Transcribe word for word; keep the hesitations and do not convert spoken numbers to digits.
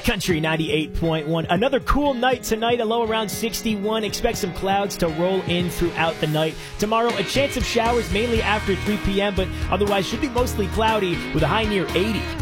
Country ninety-eight point one. Another cool night tonight, a low around sixty-one. Expect some clouds to roll in throughout the night. Tomorrow, a chance of showers mainly after three p.m., but otherwise should be mostly cloudy with a high near eighty.